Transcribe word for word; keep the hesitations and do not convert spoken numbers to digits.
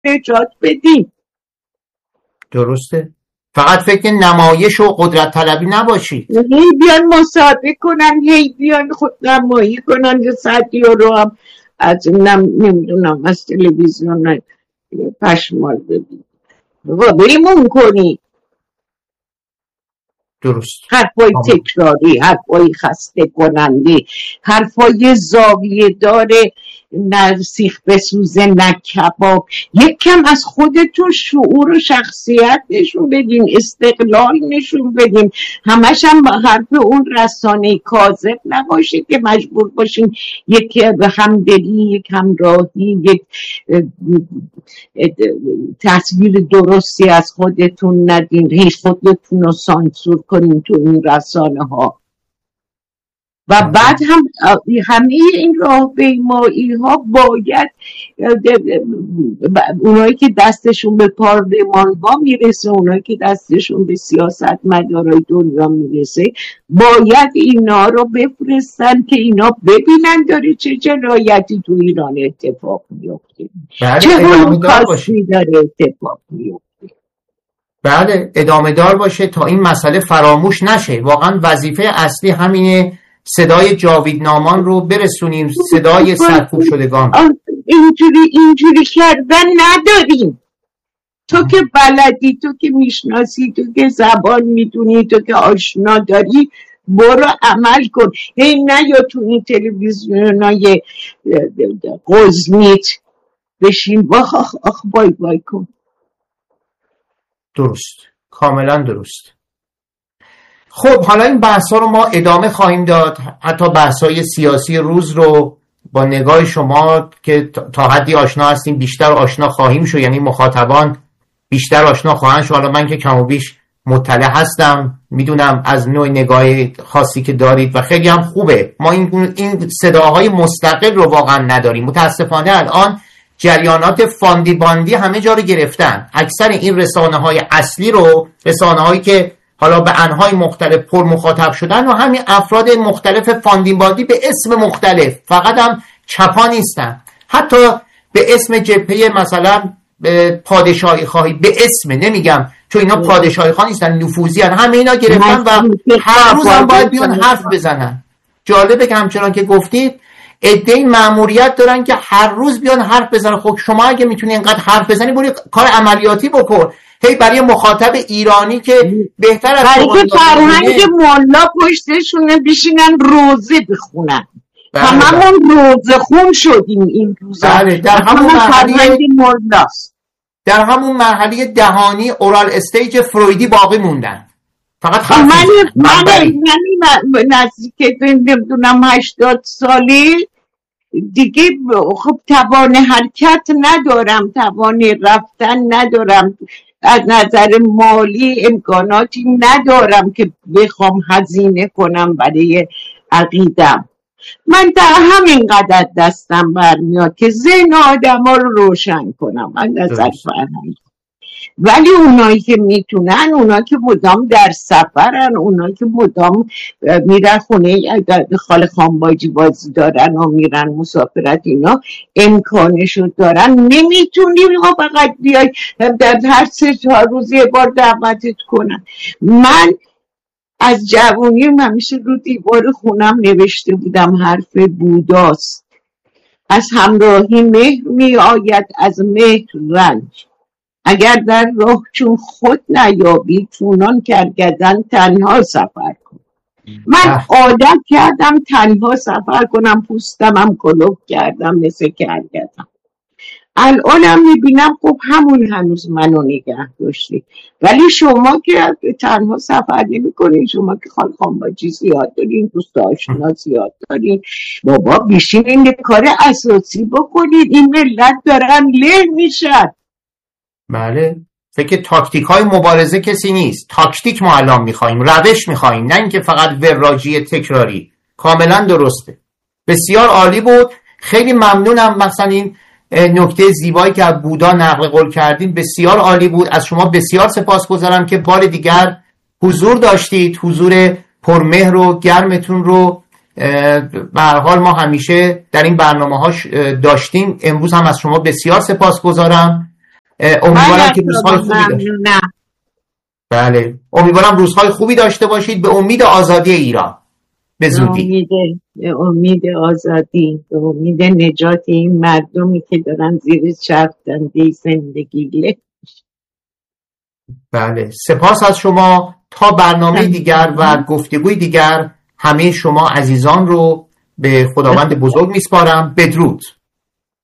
نجات بدیم. درسته. فقط فکر نمایش و قدرت طلبی نباشید. هی بیان مصاحبه کنن، هی بیان خود نمایی کنن که صدی رو هم از نم نمیدونم از تلویزیون پشمال ببین. بابا بریمون کنی. درست. حرفای تکراری، حرفای خسته کننده، حرفای زاویه داره، نه سیخ بسوزه نه کباب. یک کم از خودتون شعور و شخصیت نشون بدین، استقلال نشون بدین. همش هم حرف اون رسانه کاذب نباشید که مجبور باشین یک همدلی، یک همراهی، یک تصویر درستی از خودتون ندین، هیچ خودتون رو سانسور کنین تو این رسانه ها. و بعد هم همه این راهپیمایی ها باید اونایی که دستشون به پارلمان ها میرسه، اونایی که دستشون به سیاست مدارای دنیا میرسه، باید اینا رو بفرستن که اینا ببینن داره چه جنایتی تو ایران اتفاق میفته، چه هولوکاستی داره اتفاق میفته. بله ادامه دار باشه تا این مسئله فراموش نشه. واقعا وظیفه اصلی همینه صدای جاوید نامان رو برسونیم، صدای سرکوب شدگان. اینجوری اینجوری کردن نداریم. تو که بلدی، تو که میشناسی، تو که زبان میدونی، تو که آشنا داری، برو عمل کن. هی نه یا تو این تلویزیونای قزمیت بشین واخ آخ آخ بای بای کن. درست، کاملا درست. خب حالا این بحث ها رو ما ادامه خواهیم داد، حتی بحث های سیاسی روز رو با نگاه شما که تا حدی آشنا هستیم بیشتر آشنا خواهیم شد، یعنی مخاطبان بیشتر آشنا خواهند شد. حالا من که کم و بیش مطلع هستم، میدونم از نوع نگاه خاصی که دارید و خیلی هم خوبه. ما این این صداهای مستقل رو واقعا نداریم. متاسفانه الان جریانات فاندی باندی همه جا رو گرفتن. اکثر این رسانه های اصلی رو، رسانه هایی که حالا به انواع مختلف پر مخاطب شدن و همین افراد مختلف فاندین باندی به اسم مختلف، فقط هم چپا نیستن، حتی به اسم جبهه مثلا پادشاهی خواهی، به اسم نمیگم چون اینا پادشاهی خواهی نیستن، نفوذی هن، همه اینا گرفتن و هر روز هم باید بیان حرف بزنن. جالبه که همچنان که گفتید ادعای مأموریت دارن که هر روز بیان حرف بزنن. خب شما اگه میتونی اینقدر حرف بزنی برو کار عملیاتی بکن. هی برای مخاطب ایرانی که بهتر از برای که فرهنگ مولا پشتشونه بشینن روزه بخونن. هممون روزه خون شدیم این روزا. بله در همون مرحله مولاست. در همون مرحله دهانی اورال استیج فرویدی باقی موندن. فقط من من من نزدیک نمیدونم هشتاد سالی دیگه خب توان حرکت ندارم، توان رفتن ندارم، از نظر مالی امکاناتی ندارم که بخوام هزینه کنم برای عقیدم. من در همین قدر دستم برمیاد که ذهن آدم ها رو روشن کنم از نظر فرهنگ. ولی اونایی که میتونن، اونایی که مدام در سفرن، اونایی که مدام میرن خونه خاله خانباجی بازی دارن و میرن مسافرت، اینا امکانشو دارن، نمیتونی فقط بیای در هر سه چهار روز یه بار دعوتت کنن. من از جوونیم همیشه رو دیوار خونم نوشته بودم حرف بوداست: از همراهی مهر می آید، از مهر رنج. اگر در راه چون خود نیابی، چونان کرگدن تنها سفر کن. من عادت کردم تنها سفر کنم، پوستم هم کلوب کردم مثل کرگدن. الانم میبینم خب همون هنوز منو نگه داشتی. ولی شما که تنها سفر نمی کنین، شما که خال خانباجی زیاد دارین، دوست آشنا زیاد دارین، بابا بیشین این کار اساسی بکنید. این ملت دارن له میشن. بله فکر تاکتیک های مبارزه کسی نیست. تاکتیک ما الان میخواییم، روش میخواییم، نه اینکه فقط وراجی تکراری. کاملا درسته، بسیار عالی بود. خیلی ممنونم. مثلا این نکته زیبایی که از بودا نقل قول کردین بسیار عالی بود. از شما بسیار سپاسگزارم که بار دیگر حضور داشتید، حضور پرمهر و گرمتون رو به هر حال ما همیشه در این برنامه ها داشتیم. امروز هم از شما بسیار سپاسگزارم. امیدوارم که روزهای خوبی داشته بله امیدوارم روزهای خوبی داشته باشید، به امید آزادی ایران به زودی. امید امید آزادی، به امید نجات این مردمی که دارن زیر چرخدنده زندگی. بله سپاس از شما. تا برنامه دیگر و گفتگوی دیگر همه شما عزیزان رو به خداوند بزرگ میسپارم. بدرود.